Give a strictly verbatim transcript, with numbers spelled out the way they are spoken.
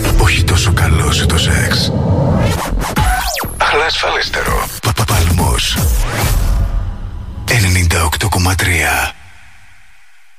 όχι τόσο καλό σε το σεξ. Αλλά ασφαλέστερο. Παπαπαλμός ενενήντα οκτώ κόμμα τρία.